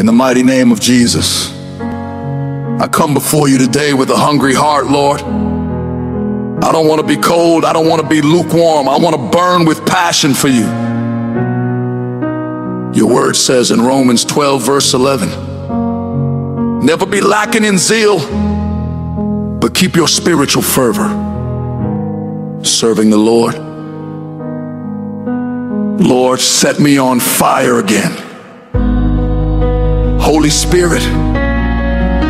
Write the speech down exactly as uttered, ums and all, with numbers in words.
In the mighty name of Jesus, I come before you today with a hungry heart, Lord. I don't want to be cold. I don't want to be lukewarm. I want to burn with passion for you. Your word says in Romans twelve, verse eleven, never be lacking in zeal, but keep your spiritual fervor, serving the Lord. Lord, set me on fire again. Holy Spirit,